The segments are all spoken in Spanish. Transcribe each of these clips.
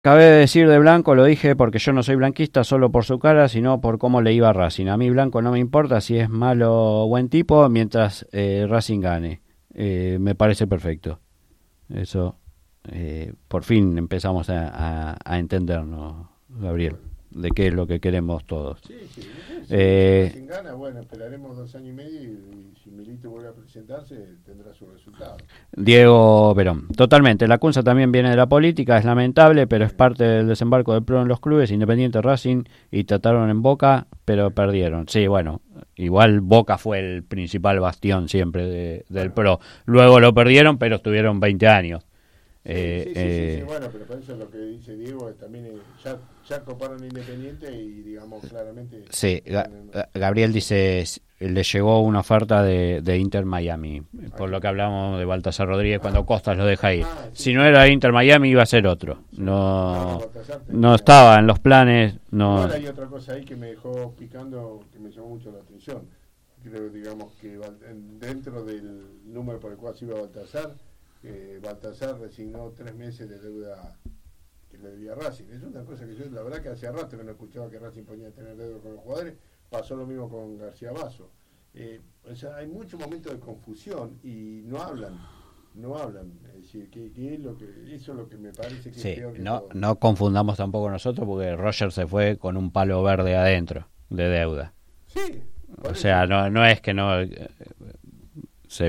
Acabé de decir de Blanco, lo dije porque yo no soy blanquista solo por su cara, sino por cómo le iba a Racing. A mí Blanco no me importa si es malo o buen tipo mientras Racing gane. Me parece perfecto. Eso, por fin empezamos a entendernos, Gabriel, de qué es lo que queremos todos. Sí, sí, si Eh, Racing gana, bueno, esperaremos 2 años y medio y si Milito vuelve a presentarse tendrá su resultado. Diego Verón, totalmente. La Cunza también viene de la política, es lamentable, pero es parte del desembarco del PRO en los clubes, Independiente, Racing, y trataron en Boca, pero perdieron. Sí, bueno, igual Boca fue el principal bastión siempre del PRO. Luego lo perdieron, pero estuvieron 20 años. Sí, bueno, pero por eso lo que dice Diego es también ya coparon Independiente y digamos claramente. Sí, Gabriel dice, le llegó una oferta de Inter Miami, por lo que hablamos de Baltasar Rodríguez cuando Costas lo deja ir. Sí. Si no era Inter Miami iba a ser otro. No Baltasar estaba en los planes. No. Igual hay otra cosa ahí que me dejó picando, que me llamó mucho la atención. Creo, digamos, que dentro del número por el cual se iba Baltasar resignó 3 meses de deuda que le debía a Racing. Es una cosa que yo, la verdad que hacía rato que no escuchaba que Racing ponía a tener deuda con los jugadores. Pasó lo mismo con García Basso. O sea, hay muchos momentos de confusión y no hablan. Es decir, que es lo que, eso es lo que me parece que Sí, es peor que no, todo. no confundamos tampoco nosotros porque Roger se fue con un palo verde adentro de deuda. Sí, O sea, no es que no... Se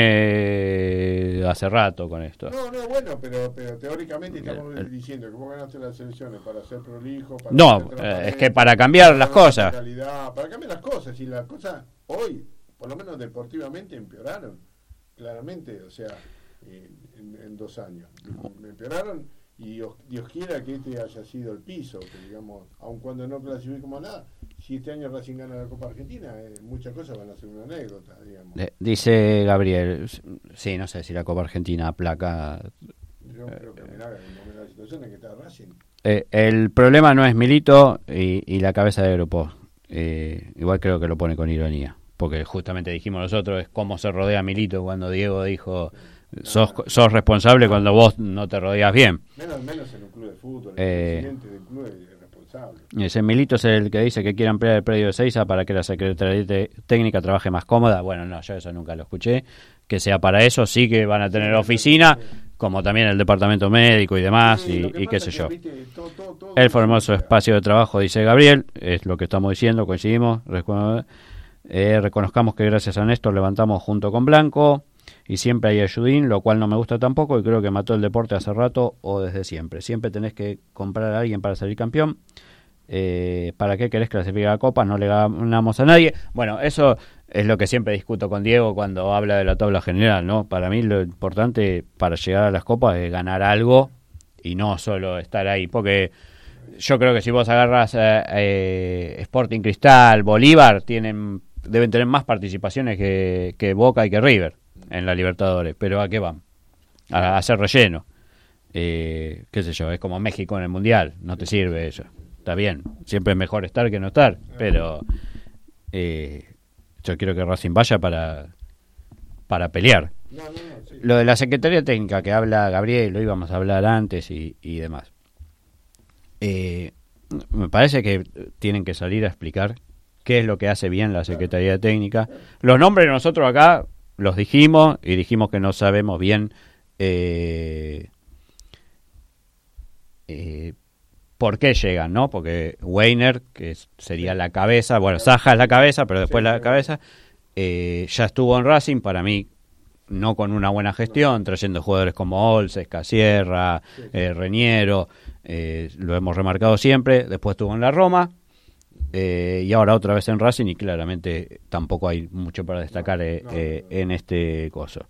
viene hace rato con esto. No, bueno, pero teóricamente estamos diciendo que vos ganaste las elecciones para ser prolijo, para No, ser es que para cambiar las cosas. para cambiar las cosas, y las cosas hoy, por lo menos deportivamente, empeoraron, claramente, o sea, en 2 años. Empeoraron y Dios quiera que este haya sido el piso, que digamos, aun cuando no clasificamos nada, si este año Racing gana la Copa Argentina, muchas cosas van a ser una anécdota, digamos. Dice Gabriel, sí, no sé si la Copa Argentina aplaca. Yo creo que mirá, en la situación en que está Racing. El problema no es Milito y la cabeza de grupo. Igual creo que lo pone con ironía, porque justamente dijimos nosotros es cómo se rodea Milito cuando Diego dijo sos responsable cuando vos no te rodeas bien. Menos en un club de fútbol, el presidente del club es responsable. Ese Milito es el que dice que quiere ampliar el predio de Seiza para que la Secretaría Técnica trabaje más cómoda. Bueno, no, yo eso nunca lo escuché. Que sea para eso, sí que van a tener oficina, como también el departamento médico y demás, y qué sé yo. El formoso espacio de trabajo, dice Gabriel, es lo que estamos diciendo, coincidimos. Reconozcamos que gracias a Néstor levantamos junto con Blanco. Y siempre hay ayudín, lo cual no me gusta tampoco y creo que mató el deporte hace rato o desde siempre. Siempre tenés que comprar a alguien para salir campeón. ¿Para qué querés clasificar a Copa? No le ganamos a nadie. Bueno, eso es lo que siempre discuto con Diego cuando habla de la tabla general, ¿no? Para mí lo importante para llegar a las Copas es ganar algo y no solo estar ahí. Porque yo creo que si vos agarras Sporting Cristal, Bolívar, deben tener más participaciones que Boca y que River en la Libertadores, pero ¿a qué van? A hacer relleno. Qué sé yo, es como México en el Mundial, no te sirve eso. Está bien, siempre es mejor estar que no estar, pero yo quiero que Racing vaya para pelear. Sí. Lo de la Secretaría Técnica que habla Gabriel, lo íbamos a hablar antes y demás. Me parece que tienen que salir a explicar qué es lo que hace bien la Secretaría Técnica. Los nombres nosotros acá los dijimos y dijimos que no sabemos bien por qué llegan, ¿no? Porque Weiner, que sería la cabeza, bueno, Saja es la cabeza, pero después la cabeza, ya estuvo en Racing, para mí no con una buena gestión, trayendo jugadores como Olses, Casierra, Reñero, lo hemos remarcado siempre, después estuvo en la Roma, y ahora otra vez en Racing y claramente tampoco hay mucho para destacar en este coso.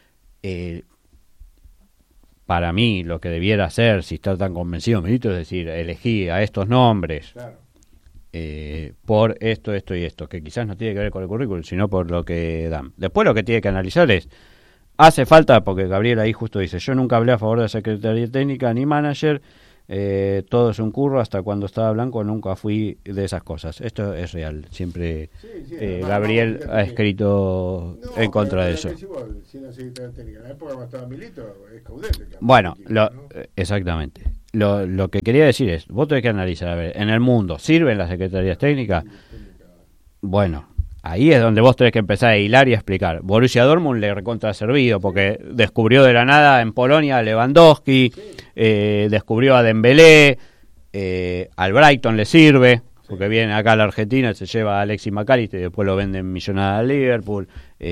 Para mí lo que debiera hacer, si está tan convencido Milito, es decir, elegí a estos nombres por esto y esto, que quizás no tiene que ver con el currículum, sino por lo que dan. Después lo que tiene que analizar es, hace falta, porque Gabriel ahí justo dice, yo nunca hablé a favor de la Secretaría Técnica ni manager, todo es un curro, hasta cuando estaba Blanco nunca fui de esas cosas. Esto es real, siempre Gabriel ha escrito en contra de eso. En la época cuando estaba Milito, es Caudete. Bueno, exactamente. Lo que quería decir es, vos tenés que analizar, a ver, en el mundo, ¿sirven las secretarías técnicas? Bueno, ahí es donde vos tenés que empezar a hilar y a explicar. Borussia Dortmund le recontra servido porque descubrió de la nada en Polonia a Lewandowski, descubrió a Dembélé, al Brighton le sirve, porque viene acá a la Argentina, se lleva a Alexis McAllister y después lo venden millonada a Liverpool.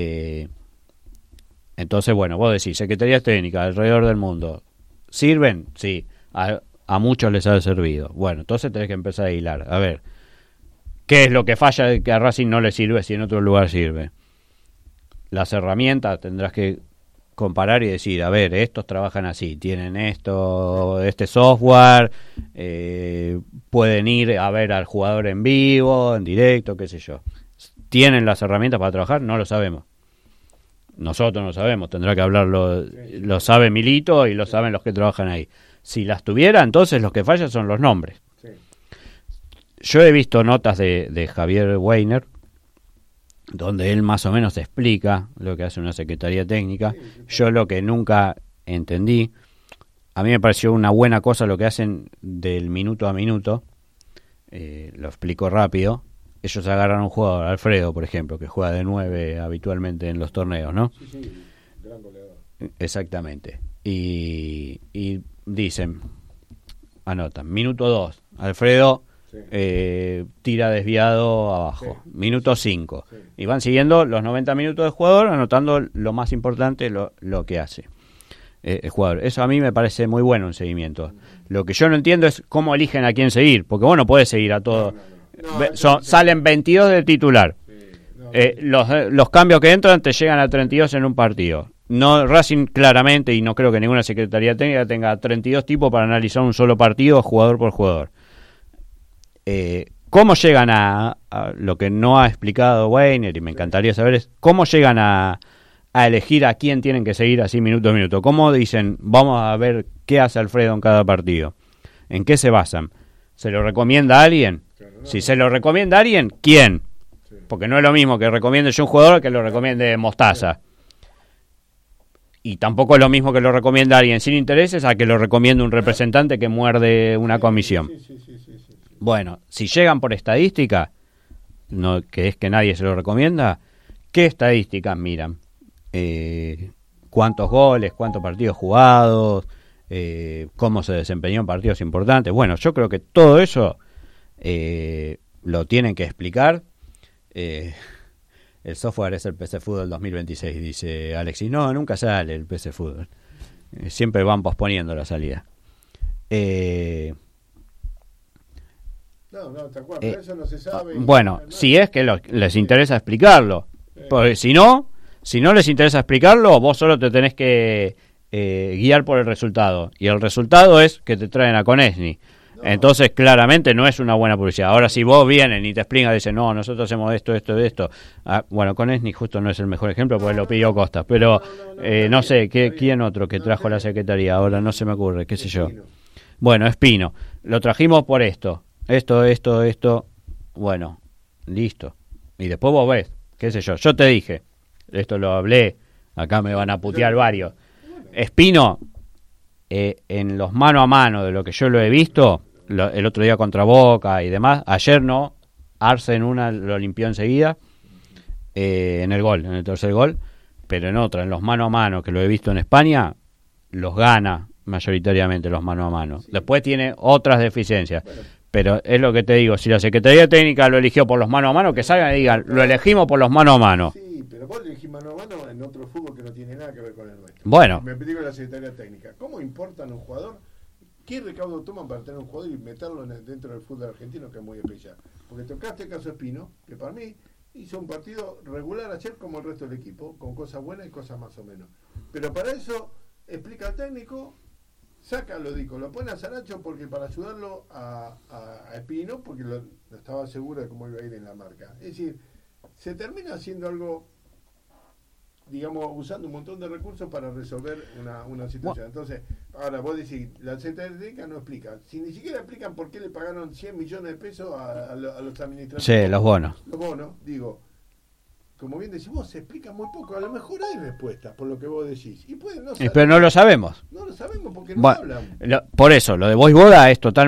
Entonces, bueno, vos decís, secretarías técnicas alrededor del mundo, ¿sirven? Sí, a muchos les ha servido. Bueno, entonces tenés que empezar a hilar. A ver, ¿qué es lo que falla que a Racing no le sirve si en otro lugar sirve? Las herramientas tendrás que comparar y decir, a ver, estos trabajan así, tienen esto, este software, pueden ir a ver al jugador en vivo, en directo, qué sé yo. ¿Tienen las herramientas para trabajar? No lo sabemos. Nosotros no sabemos, tendrá que hablarlo, lo sabe Milito y lo saben los que trabajan ahí. Si las tuviera, entonces los que fallan son los nombres. Yo he visto notas de Javier Weiner, donde él más o menos explica lo que hace una secretaría técnica. Yo lo que nunca entendí, a mí me pareció una buena cosa lo que hacen del minuto a minuto, lo explico rápido. Ellos agarran a un jugador, Alfredo, por ejemplo, que juega de 9 habitualmente en los torneos, ¿no? Sí, gran goleador. Exactamente. Y dicen, anotan, minuto 2, Alfredo tira desviado abajo, minuto 5. Y van siguiendo los 90 minutos del jugador, anotando lo más importante, lo que hace el jugador. Eso a mí me parece muy bueno un seguimiento. Lo que yo no entiendo es cómo eligen a quién seguir, porque vos no podés seguir a todos. Salen 22 de titular. Los cambios que entran te llegan a 32 en un partido. No, Racing claramente, y no creo que ninguna secretaría técnica tenga 32 tipos para analizar un solo partido jugador por jugador. ¿Cómo llegan a lo que no ha explicado Weiner, y me encantaría saber, es cómo llegan a elegir a quién tienen que seguir así minuto a minuto? ¿Cómo dicen, vamos a ver qué hace Alfredo en cada partido? ¿En qué se basan? ¿Se lo recomienda a alguien? Si se lo recomienda a alguien, ¿quién? Porque no es lo mismo que recomiende yo un jugador que lo recomiende Mostaza. Y tampoco es lo mismo que lo recomienda alguien sin intereses a que lo recomiende un representante que muerde una comisión. Bueno, si llegan por estadística, no, que es que nadie se lo recomienda, ¿qué estadísticas miran? ¿Cuántos goles, cuántos partidos jugados, cómo se desempeñó en partidos importantes? Bueno, yo creo que todo eso lo tienen que explicar. El software es el PC Fútbol 2026, dice Alexis. No, nunca sale el PC Fútbol. Siempre van posponiendo la salida. No, te acuerdas, eso no se sabe. Bueno, si es que les interesa explicarlo. Porque si no les interesa explicarlo, vos solo te tenés que guiar por el resultado. Y el resultado es que te traen a Konechny. Entonces claramente no es una buena publicidad. Ahora si vos vienen y te explican, dicen, no, nosotros hacemos esto. Bueno, Konechny justo no es el mejor ejemplo porque lo pidió Costa. Pero no sé, ¿quién otro que trajo la secretaría? Ahora no se me ocurre, qué sé yo. Bueno, Espino. Lo trajimos por esto. Esto. Bueno, listo. Y después vos ves, qué sé yo. Yo te dije, esto lo hablé, acá me van a putear varios. Espino, en los mano a mano de lo que yo lo he visto, el otro día contra Boca y demás, ayer no, Arce en una lo limpió enseguida, en el tercer gol, pero en otra, en los mano a mano que lo he visto en España, los gana mayoritariamente los mano a mano. Después tiene otras deficiencias. Pero es lo que te digo, si la Secretaría Técnica lo eligió por los mano a mano, que salgan y digan, lo elegimos por los mano a mano. Sí, pero vos elegís mano a mano en otro fútbol que no tiene nada que ver con el nuestro. Bueno. Me pedí con la Secretaría Técnica. ¿Cómo importan un jugador? ¿Qué recaudo toman para tener un jugador y meterlo dentro del fútbol argentino, que es muy especial? Porque tocaste el caso Espino, que para mí hizo un partido regular ayer como el resto del equipo, con cosas buenas y cosas más o menos. Pero para eso, explica al técnico, saca lo dico, lo pone a Saracho porque para ayudarlo a Espino, porque no estaba seguro de cómo iba a ir en la marca. Es decir, se termina haciendo algo, digamos, usando un montón de recursos para resolver una situación. Entonces, Ahora, vos decís, la Centroamérica no explica. Si ni siquiera explican por qué le pagaron 100 millones de pesos a los administradores. Sí, los bonos. Los bonos, digo, como bien decís vos, se explica muy poco. A lo mejor hay respuestas por lo que vos decís. Y puede no Pero no lo sabemos. No lo sabemos porque no hablan. Por eso, lo de Voivoda es totalmente